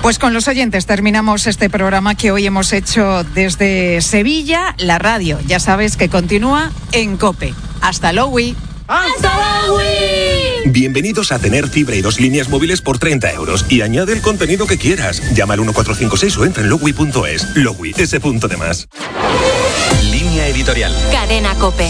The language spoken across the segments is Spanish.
Pues con los oyentes terminamos este programa que hoy hemos hecho desde Sevilla, la radio. Ya sabes que continúa en COPE. ¡Hasta luego! ¡Hasta luego! Bienvenidos a tener fibra y 2 líneas móviles por 30 € y añade el contenido que quieras. Llama al 1456 o entra en lowi.es. Lowi, ese punto de más. Línea editorial. Cadena COPE.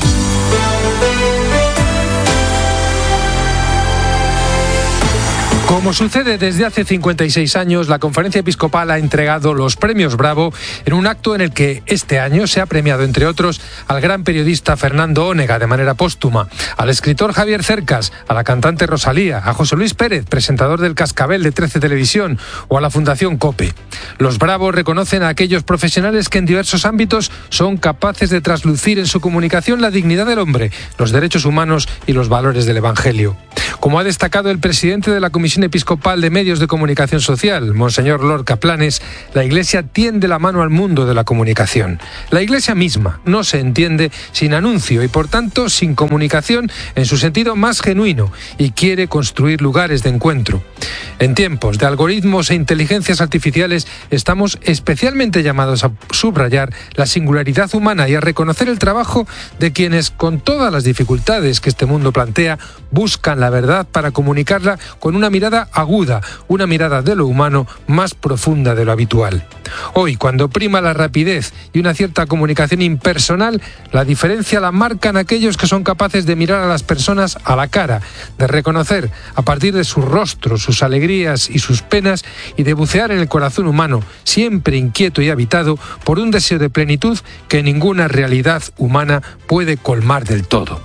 Como sucede desde hace 56 años, la Conferencia Episcopal ha entregado los Premios Bravo en un acto en el que este año se ha premiado, entre otros, al gran periodista Fernando Onega de manera póstuma, al escritor Javier Cercas, a la cantante Rosalía, a José Luis Pérez, presentador del Cascabel de 13 Televisión, o a la Fundación COPE. Los Bravos reconocen a aquellos profesionales que en diversos ámbitos son capaces de traslucir en su comunicación la dignidad del hombre, los derechos humanos y los valores del Evangelio. Como ha destacado el presidente de la Comisión Episcopal de Medios de Comunicación Social, Monseñor Lorca Planes, la Iglesia tiende la mano al mundo de la comunicación. La Iglesia misma no se entiende sin anuncio y, por tanto, sin comunicación en su sentido más genuino, y quiere construir lugares de encuentro. En tiempos de algoritmos e inteligencias artificiales estamos especialmente llamados a subrayar la singularidad humana y a reconocer el trabajo de quienes, con todas las dificultades que este mundo plantea, buscan la verdad para comunicarla con una mirada aguda, una mirada de lo humano más profunda de lo habitual. Hoy, cuando prima la rapidez y una cierta comunicación impersonal, la diferencia la marcan aquellos que son capaces de mirar a las personas a la cara, de reconocer a partir de sus rostros, sus alegrías y sus penas, y de bucear en el corazón humano, siempre inquieto y habitado por un deseo de plenitud que ninguna realidad humana puede colmar del todo.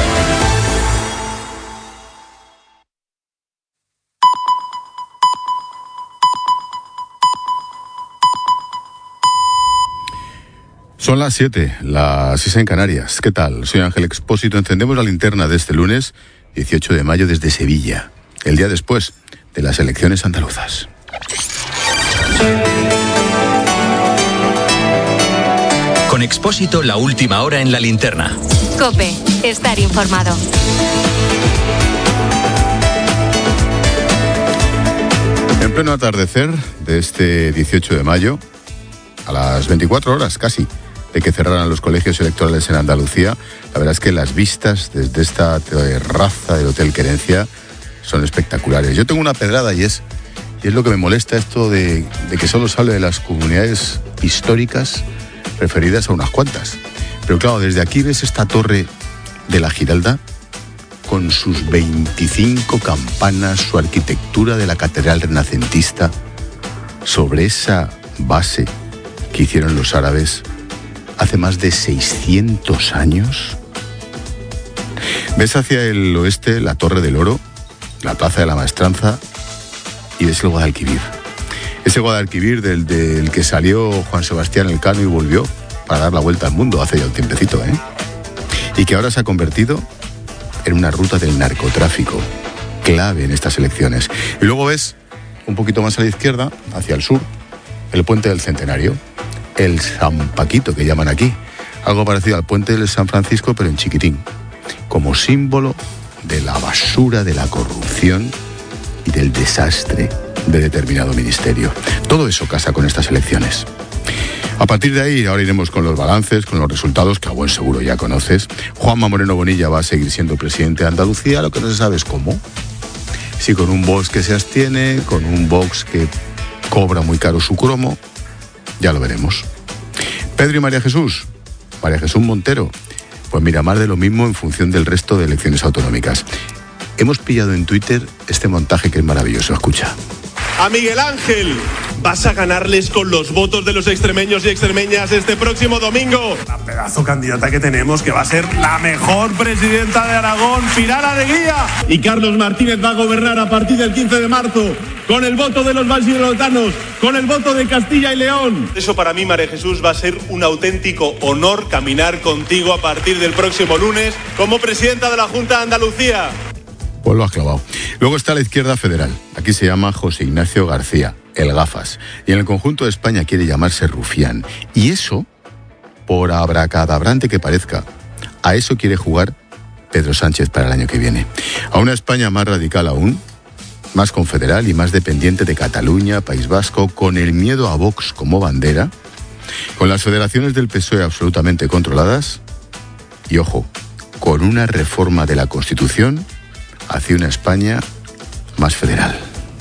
Son las 7, las 6 en Canarias. ¿Qué tal? Soy Ángel Expósito. Encendemos la linterna de este lunes, 18 de mayo, desde Sevilla, el día después de las elecciones andaluzas. Con Expósito, la última hora en la linterna. COPE, estar informado. En pleno atardecer de este 18 de mayo, a las 24 horas casi de que cerraran los colegios electorales en Andalucía, la verdad es que las vistas desde esta terraza del Hotel Querencia son espectaculares. Yo tengo una pedrada y es lo que me molesta, esto de que solo se hable de las comunidades históricas referidas a unas cuantas. Pero claro, desde aquí ves esta torre de la Giralda con sus 25 campanas, su arquitectura de la catedral renacentista, sobre esa base que hicieron los árabes hace más de 600 años. Ves hacia el oeste la Torre del Oro, la Plaza de la Maestranza, y ves el Guadalquivir. Ese Guadalquivir del que salió Juan Sebastián Elcano y volvió para dar la vuelta al mundo hace ya un tiempecito, y que ahora se ha convertido en una ruta del narcotráfico clave en estas elecciones. Y luego ves, un poquito más a la izquierda, hacia el sur, el Puente del Centenario, el San Paquito que llaman aquí, algo parecido al Puente del San Francisco pero en chiquitín, como símbolo de la basura, de la corrupción y del desastre de determinado ministerio. Todo eso casa con estas elecciones. A partir de ahí, ahora iremos con los balances, con los resultados, que a buen seguro ya conoces. Juanma Moreno Bonilla va a seguir siendo presidente de Andalucía, lo que no se sabe es cómo. Si con un Vox que se abstiene, con un Vox que cobra muy caro su cromo, ya lo veremos. Pedro y María Jesús Montero, pues mira, más de lo mismo en función del resto de elecciones autonómicas. Hemos pillado en Twitter este montaje que es maravilloso, escucha. A Miguel Ángel, vas a ganarles con los votos de los extremeños y extremeñas este próximo domingo. La pedazo candidata que tenemos, que va a ser la mejor presidenta de Aragón, Pilar Alegría. Y Carlos Martínez va a gobernar a partir del 15 de marzo, con el voto de los vallisoletanos, con el voto de Castilla y León. Eso para mí, María Jesús, va a ser un auténtico honor caminar contigo a partir del próximo lunes como presidenta de la Junta de Andalucía. Pues lo has clavado. Luego está la izquierda federal. Aquí se llama José Ignacio García, el Gafas. Y en el conjunto de España quiere llamarse Rufián. Y eso, por abracadabrante que parezca, a eso quiere jugar Pedro Sánchez para el año que viene. A una España más radical aún, más confederal y más dependiente de Cataluña, País Vasco, con el miedo a Vox como bandera, con las federaciones del PSOE absolutamente controladas y, ojo, con una reforma de la Constitución hacia una España más federal.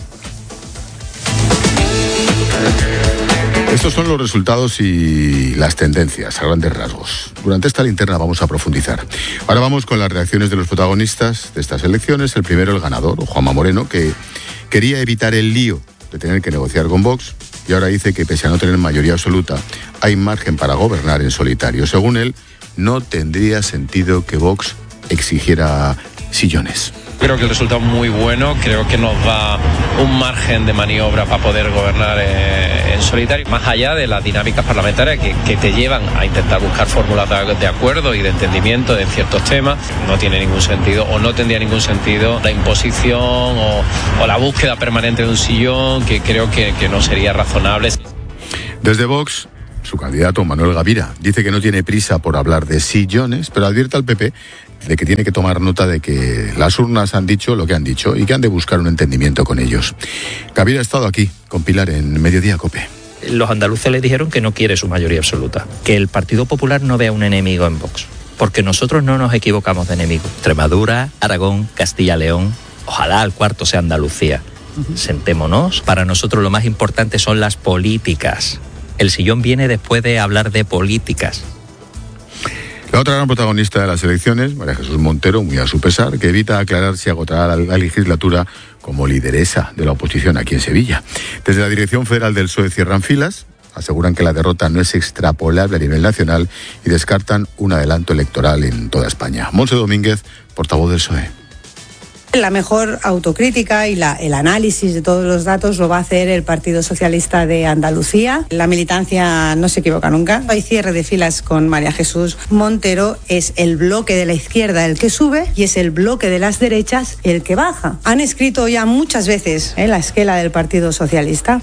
Estos son los resultados y las tendencias a grandes rasgos. Durante esta linterna vamos a profundizar. Ahora vamos con las reacciones de los protagonistas de estas elecciones. El primero, el ganador, Juanma Moreno, que quería evitar el lío de tener que negociar con Vox y ahora dice que pese a no tener mayoría absoluta, hay margen para gobernar en solitario. Según él, no tendría sentido que Vox exigiera sillones. Creo que el resultado es muy bueno, creo que nos da un margen de maniobra para poder gobernar en solitario, más allá de las dinámicas parlamentarias que te llevan a intentar buscar fórmulas de acuerdo y de entendimiento de ciertos temas. No tiene ningún sentido, o no tendría ningún sentido, la imposición o la búsqueda permanente de un sillón, que creo que no sería razonable. Desde Vox, su candidato Manuel Gavira dice que no tiene prisa por hablar de sillones, pero advierte al PP de que tiene que tomar nota de que las urnas han dicho lo que han dicho y que han de buscar un entendimiento con ellos. Gavira ha estado aquí con Pilar en Mediodía COPE. Los andaluces le dijeron que no quiere su mayoría absoluta, que el Partido Popular no vea un enemigo en Vox, porque nosotros no nos equivocamos de enemigo. Extremadura, Aragón, Castilla-León, ojalá el cuarto sea Andalucía. Sentémonos, para nosotros lo más importante son las políticas. El sillón viene después de hablar de políticas. La otra gran protagonista de las elecciones, María Jesús Montero, muy a su pesar, que evita aclarar si agotará la legislatura como lideresa de la oposición aquí en Sevilla. Desde la Dirección Federal del PSOE cierran filas, aseguran que la derrota no es extrapolable a nivel nacional y descartan un adelanto electoral en toda España. Montse Domínguez, portavoz del PSOE. La mejor autocrítica y el análisis de todos los datos lo va a hacer el Partido Socialista de Andalucía. La militancia no se equivoca nunca. Hay cierre de filas con María Jesús Montero. Es el bloque de la izquierda el que sube y es el bloque de las derechas el que baja. Han escrito ya muchas veces la esquela del Partido Socialista.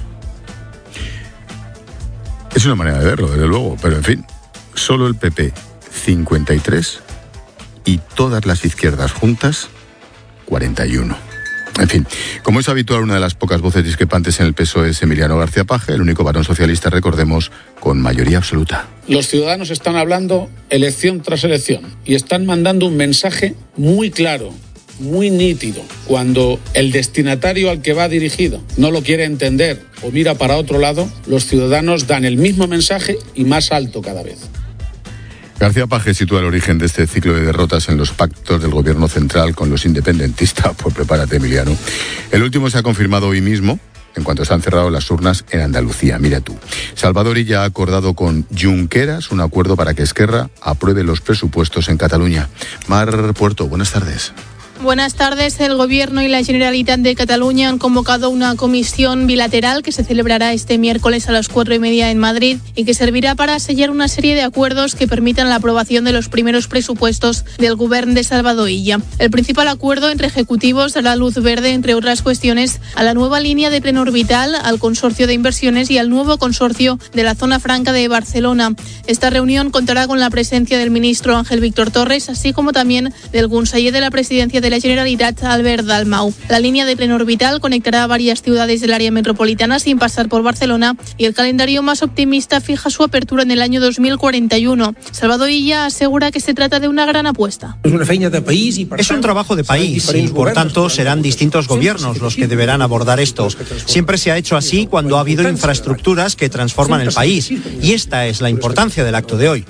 Es una manera de verlo, desde luego, pero en fin, solo el PP 53 y todas las izquierdas juntas 41. En fin, como es habitual, una de las pocas voces discrepantes en el PSOE es Emiliano García Paje, el único varón socialista, recordemos, con mayoría absoluta. Los ciudadanos están hablando elección tras elección y están mandando un mensaje muy claro, muy nítido. Cuando el destinatario al que va dirigido no lo quiere entender o mira para otro lado, los ciudadanos dan el mismo mensaje y más alto cada vez. García Paje sitúa el origen de este ciclo de derrotas en los pactos del gobierno central con los independentistas. Pues prepárate, Emiliano. El último se ha confirmado hoy mismo, en cuanto se han cerrado las urnas en Andalucía. Mira tú. Salvador Illa ha acordado con Junqueras un acuerdo para que Esquerra apruebe los presupuestos en Cataluña. Mar Puerto, buenas tardes. Buenas tardes. El Gobierno y la Generalitat de Cataluña han convocado una comisión bilateral que se celebrará este miércoles a las 4:30 en Madrid y que servirá para sellar una serie de acuerdos que permitan la aprobación de los primeros presupuestos del Govern de Salvador Illa. El principal acuerdo entre ejecutivos dará luz verde, entre otras cuestiones, a la nueva línea de tren orbital, al consorcio de inversiones y al nuevo consorcio de la Zona Franca de Barcelona. Esta reunión contará con la presencia del ministro Ángel Víctor Torres, así como también del conseller de la presidencia de la Generalitat, Albert Dalmau. La línea de tren orbital conectará a varias ciudades del área metropolitana sin pasar por Barcelona y el calendario más optimista fija su apertura en el año 2041. Salvador Illa asegura que se trata de una gran apuesta. Es un trabajo de país y, por tanto, serán distintos gobiernos los que deberán abordar esto. Siempre se ha hecho así cuando ha habido infraestructuras que transforman el país y esta es la importancia del acto de hoy.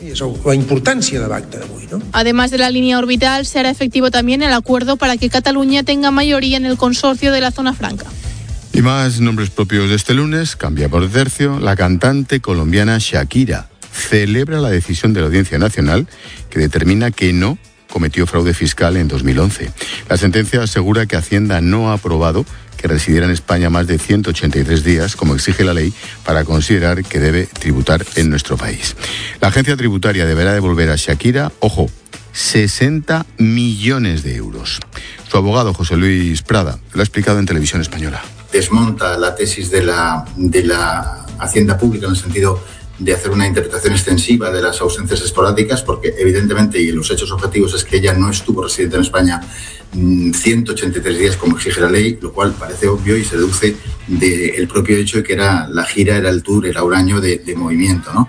Además de la línea orbital, se hará efectivo también el acuerdo para que Cataluña tenga mayoría en el consorcio de la Zona Franca. Y más nombres propios de este lunes. Cambia por tercio. La cantante colombiana Shakira celebra la decisión de la Audiencia Nacional que determina que no cometió fraude fiscal en 2011. La sentencia asegura que Hacienda no ha aprobado que residiera en España más de 183 días, como exige la ley, para considerar que debe tributar en nuestro país. La agencia tributaria deberá devolver a Shakira, ojo, 60 millones de euros. Su abogado, José Luis Prada, lo ha explicado en Televisión Española. Desmonta la tesis de la Hacienda Pública en el sentido de hacer una interpretación extensiva de las ausencias esporádicas, porque evidentemente, y los hechos objetivos, es que ella no estuvo residente en España 183 días como exige la ley, lo cual parece obvio y se deduce del propio hecho de que la gira, era el tour, era un año de movimiento, ¿no?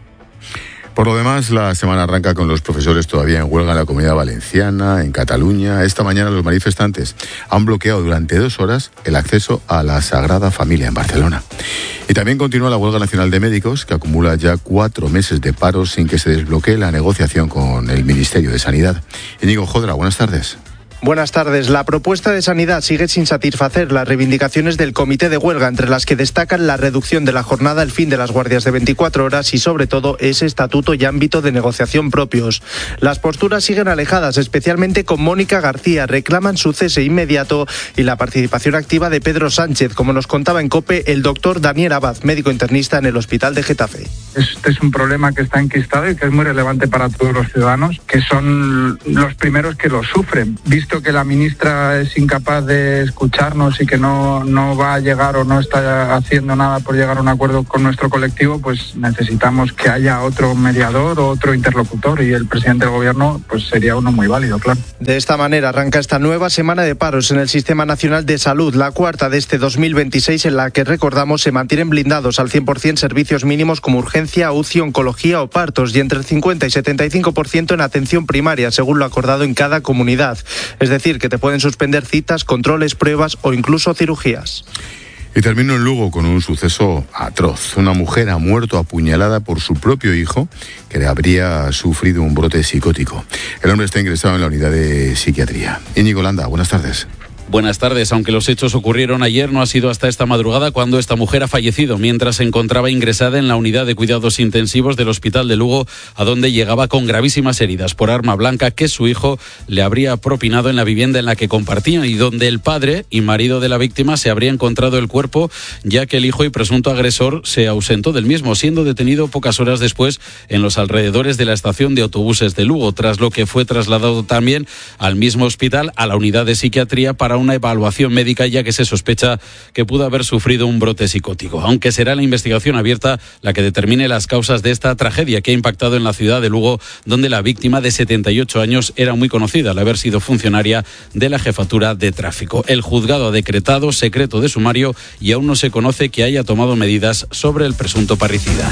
Por lo demás, la semana arranca con los profesores todavía en huelga en la Comunidad Valenciana, en Cataluña. Esta mañana los manifestantes han bloqueado durante 2 horas el acceso a la Sagrada Familia en Barcelona. Y también continúa la huelga nacional de médicos, que acumula ya 4 meses de paro sin que se desbloquee la negociación con el Ministerio de Sanidad. Íñigo Jodra, buenas tardes. Buenas tardes. La propuesta de Sanidad sigue sin satisfacer las reivindicaciones del comité de huelga, entre las que destacan la reducción de la jornada, el fin de las guardias de 24 horas y, sobre todo, ese estatuto y ámbito de negociación propios. Las posturas siguen alejadas, especialmente con Mónica García. Reclaman su cese inmediato y la participación activa de Pedro Sánchez, como nos contaba en COPE el doctor Daniel Abad, médico internista en el Hospital de Getafe. Este es un problema que está enquistado y que es muy relevante para todos los ciudadanos, que son los primeros que lo sufren. Visto que la ministra es incapaz de escucharnos y que no va a llegar o no está haciendo nada por llegar a un acuerdo con nuestro colectivo, pues necesitamos que haya otro mediador o otro interlocutor, y el presidente del gobierno pues sería uno muy válido, claro. De esta manera arranca esta nueva semana de paros en el Sistema Nacional de Salud, la cuarta de este 2026, en la que, recordamos, se mantienen blindados al 100% servicios mínimos como urgencia, UCI, oncología o partos, y entre el 50 y 75% en atención primaria, según lo acordado en cada comunidad. Es decir, que te pueden suspender citas, controles, pruebas o incluso cirugías. Y termino en Lugo con un suceso atroz. Una mujer ha muerto apuñalada por su propio hijo, que habría sufrido un brote psicótico. El hombre está ingresado en la unidad de psiquiatría. Íñigo Landa, buenas tardes. Buenas tardes. Aunque los hechos ocurrieron ayer, no ha sido hasta esta madrugada cuando esta mujer ha fallecido, mientras se encontraba ingresada en la unidad de cuidados intensivos del Hospital de Lugo, a donde llegaba con gravísimas heridas por arma blanca que su hijo le habría propinado en la vivienda en la que compartían, y donde el padre y marido de la víctima se habría encontrado el cuerpo, ya que el hijo y presunto agresor se ausentó del mismo, siendo detenido pocas horas después en los alrededores de la estación de autobuses de Lugo, tras lo que fue trasladado también al mismo hospital, a la unidad de psiquiatría, para una evaluación médica, ya que se sospecha que pudo haber sufrido un brote psicótico, aunque será la investigación abierta la que determine las causas de esta tragedia que ha impactado en la ciudad de Lugo, donde la víctima, de 78 años, era muy conocida al haber sido funcionaria de la jefatura de tráfico. El juzgado ha decretado secreto de sumario y aún no se conoce que haya tomado medidas sobre el presunto parricida.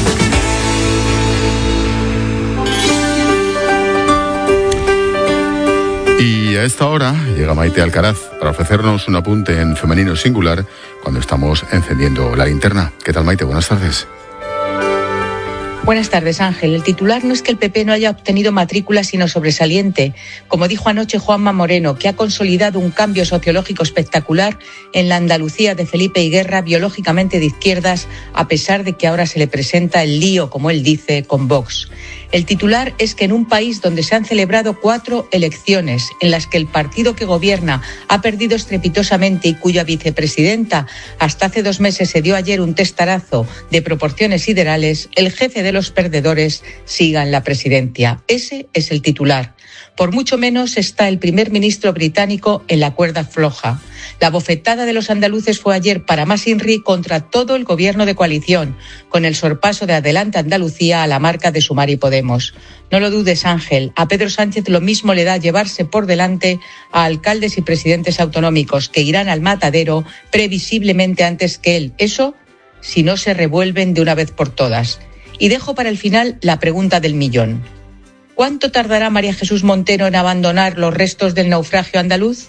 Y a esta hora llega Maite Alcaraz para ofrecernos un apunte en femenino singular cuando estamos encendiendo la linterna. ¿Qué tal, Maite? Buenas tardes. Buenas tardes, Ángel. El titular no es que el PP no haya obtenido matrícula, sino sobresaliente. Como dijo anoche Juanma Moreno, que ha consolidado un cambio sociológico espectacular en la Andalucía de Felipe y Guerra, biológicamente de izquierdas, a pesar de que ahora se le presenta el lío, como él dice, con Vox. El titular es que en un país donde se han celebrado 4 elecciones, en las que el partido que gobierna ha perdido estrepitosamente y cuya vicepresidenta hasta hace 2 meses se dio ayer un testarazo de proporciones siderales, el jefe de los perdedores siga en la presidencia. Ese es el titular. Por mucho menos está el primer ministro británico en la cuerda floja. La bofetada de los andaluces fue ayer para más INRI contra todo el gobierno de coalición, con el sorpaso de Adelante Andalucía a la marca de Sumar y Podemos. No lo dudes, Ángel, a Pedro Sánchez lo mismo le da llevarse por delante a alcaldes y presidentes autonómicos que irán al matadero previsiblemente antes que él. Eso si no se revuelven de una vez por todas. Y dejo para el final la pregunta del millón. ¿Cuánto tardará María Jesús Montero en abandonar los restos del naufragio andaluz?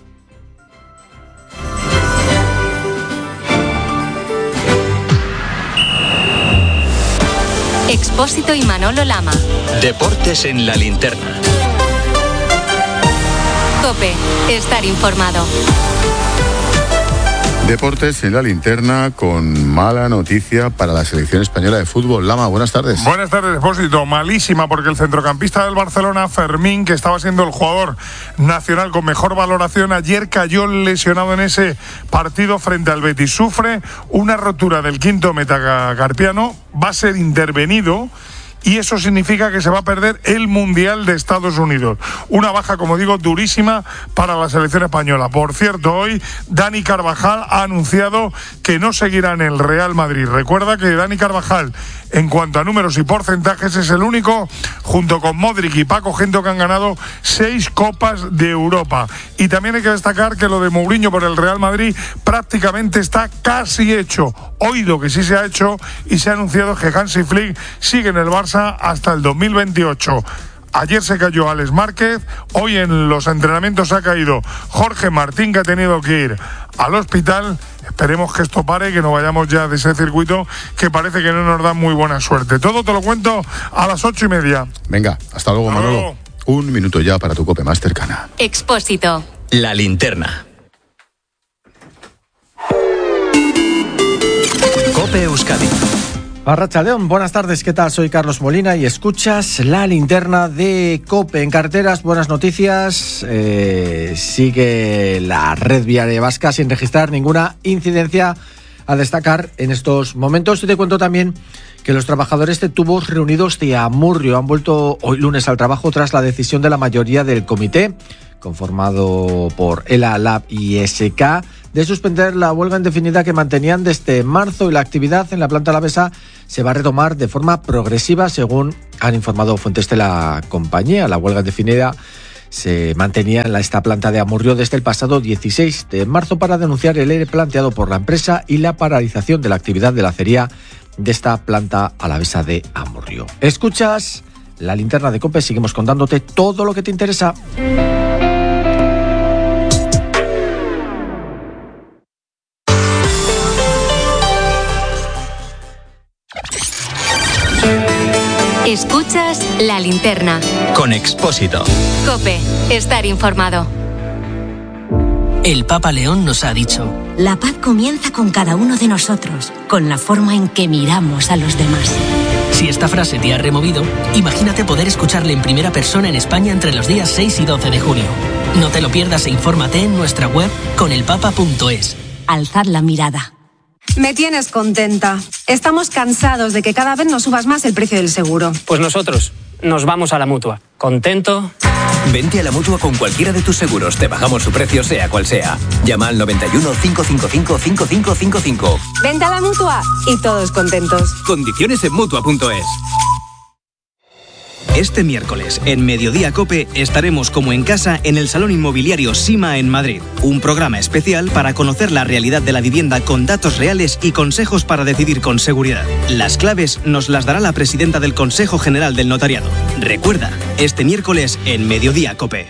Expósito y Manolo Lama. Deportes en la linterna. COPE. Estar informado. Deportes en la linterna con mala noticia para la selección española de fútbol. Lama, buenas tardes. Buenas tardes, Expósito. Malísima, porque el centrocampista del Barcelona, Fermín, que estaba siendo el jugador nacional con mejor valoración, ayer cayó lesionado en ese partido frente al Betis. Sufre una rotura del quinto metacarpiano, va a ser intervenido y eso significa que se va a perder el Mundial de Estados Unidos. Una baja, como digo, durísima para la selección española. Por cierto, hoy Dani Carvajal ha anunciado que no seguirá en el Real Madrid. Recuerda que Dani Carvajal, en cuanto a números y porcentajes, es el único, junto con Modric y Paco Gento, que han ganado 6 Copas de Europa. Y también hay que destacar que lo de Mourinho por el Real Madrid prácticamente está casi hecho. Hoy lo que sí se ha hecho y se ha anunciado es que Hansi Flick sigue en el Barça hasta el 2028. Ayer se cayó Alex Márquez, hoy en los entrenamientos ha caído Jorge Martín, que ha tenido que ir al hospital. Esperemos que esto pare y que no vayamos ya de ese circuito que parece que no nos da muy buena suerte. Todo te lo cuento a las 8:30. Venga, hasta luego, Manolo. Un minuto ya para tu COPE más cercana. Expósito. La linterna. COPE Euskadi. Arratsaldeon, buenas tardes, ¿qué tal? Soy Carlos Molina y escuchas La Linterna de COPE. En carreteras, buenas noticias, sigue la red viaria vasca sin registrar ninguna incidencia a destacar en estos momentos. Y te cuento también que los trabajadores de tubos reunidos de Amurrio han vuelto hoy lunes al trabajo tras la decisión de la mayoría del comité, conformado por ELA, LAB y SK, de suspender la huelga indefinida que mantenían desde marzo, y la actividad en la planta alavesa se va a retomar de forma progresiva, según han informado fuentes de la compañía. La huelga indefinida se mantenía en esta planta de Amurrio desde el pasado 16 de marzo para denunciar el ERE planteado por la empresa y la paralización de la actividad de la acería de esta planta alavesa de Amurrio. Escuchas La Linterna de COPE, seguimos contándote todo lo que te interesa. Escuchas La Linterna. Con Expósito. COPE. Estar informado. El Papa León nos ha dicho: la paz comienza con cada uno de nosotros, con la forma en que miramos a los demás. Si esta frase te ha removido, imagínate poder escucharle en primera persona en España entre los días 6 y 12 de junio. No te lo pierdas e infórmate en nuestra web conelpapa.es. Alzad la mirada. Me tienes contenta. Estamos cansados de que cada vez nos subas más el precio del seguro. Pues nosotros nos vamos a la Mutua. ¿Contento? Vente a la Mutua con cualquiera de tus seguros. Te bajamos su precio, sea cual sea. Llama al 91 555 5555. Vente a la Mutua y todos contentos. Condiciones en Mutua.es. Este miércoles, en Mediodía COPE, estaremos como en casa en el Salón Inmobiliario Sima en Madrid. Un programa especial para conocer la realidad de la vivienda con datos reales y consejos para decidir con seguridad. Las claves nos las dará la presidenta del Consejo General del Notariado. Recuerda, este miércoles en Mediodía COPE.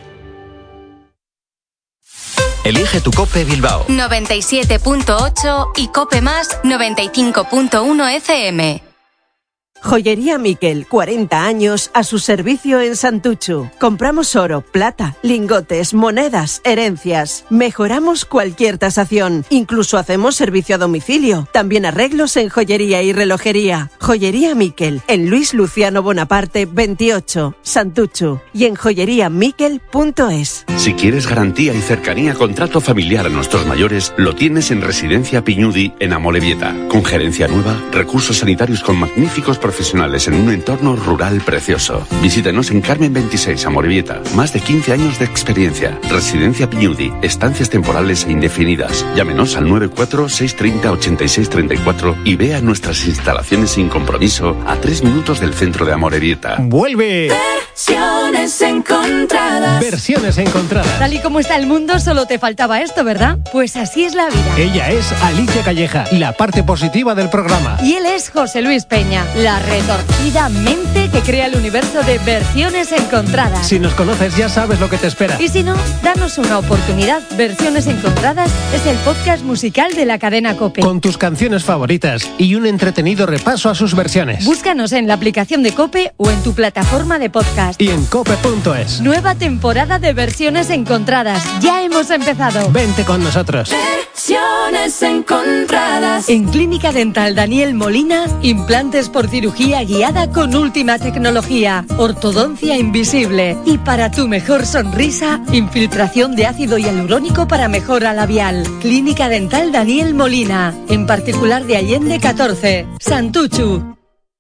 Elige tu COPE Bilbao. 97.8 y COPE más 95.1 FM. Joyería Miquel, 40 años a su servicio en Santuchu. Compramos oro, plata, lingotes, monedas, herencias. Mejoramos cualquier tasación. Incluso hacemos servicio a domicilio. También arreglos en joyería y relojería. Joyería Miquel, en Luis Luciano Bonaparte 28, Santuchu. Y en joyeriamiquel.es. Si quieres garantía y cercanía con trato familiar a nuestros mayores, lo tienes en Residencia Piñudi en Amorebieta. Con gerencia nueva, recursos sanitarios con magníficos profesionales en un entorno rural precioso. Visítenos en Carmen 26, Amorebieta. Más de 15 años de experiencia. Residencia Piñudi. Estancias temporales e indefinidas. Llámenos al 94 630 8634 y vea nuestras instalaciones sin compromiso a 3 minutos del centro de Amorebieta. ¡Vuelve! Versiones encontradas. Versiones encontradas. Tal y como está el mundo, solo te faltaba esto, ¿verdad? Pues así es la vida. Ella es Alicia Calleja, la parte positiva del programa. Y él es José Luis Peña, la retorcida mente que crea el universo de Versiones encontradas. Si nos conoces ya sabes lo que te espera. Y si no, danos una oportunidad. Versiones encontradas es el podcast musical de la cadena COPE. Con tus canciones favoritas y un entretenido repaso a sus versiones. Búscanos en la aplicación de COPE o en tu plataforma de podcast. Y en cope.es. Nueva temporada de Versiones encontradas. Ya hemos empezado. Vente con nosotros. Versiones encontradas. En Clínica Dental Daniel Molina, implantes por cirugía guiada con última tecnología, ortodoncia invisible y para tu mejor sonrisa, infiltración de ácido hialurónico para mejora labial. Clínica Dental Daniel Molina, en particular de Allende 14, Santuchu.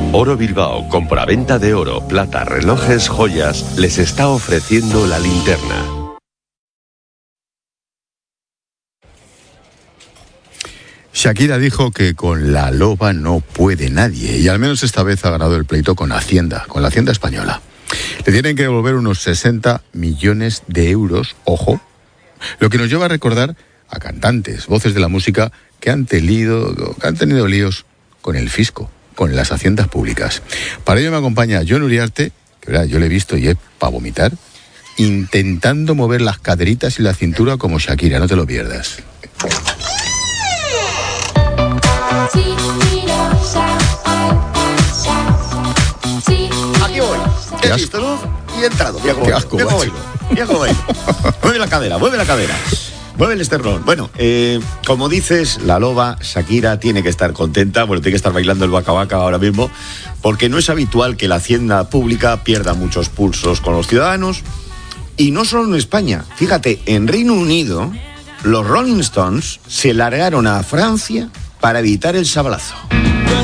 Oro Bilbao, compraventa de oro, plata, relojes, joyas, les está ofreciendo la linterna. Shakira dijo que con la loba no puede nadie, y al menos esta vez ha ganado el pleito con la Hacienda española. Le tienen que devolver unos 60 millones de euros, ojo, lo que nos lleva a recordar a cantantes, voces de la música que han tenido líos con el fisco, con las haciendas públicas. Para ello me acompaña Jon Uriarte, que verdad, yo le he visto y es para vomitar, intentando mover las caderitas y la cintura como Shakira, no te lo pierdas. Aquí voy. He visto luz y he entrado. Qué asco, Mueve la cadera. Mueve el esternón. Bueno, como dices, la loba, Shakira, tiene que estar contenta. Bueno, tiene que estar bailando el Waka Waka ahora mismo, porque no es habitual que la hacienda pública pierda muchos pulsos con los ciudadanos. Y no solo en España. Fíjate, en Reino Unido, los Rolling Stones se largaron a Francia para evitar el sablazo.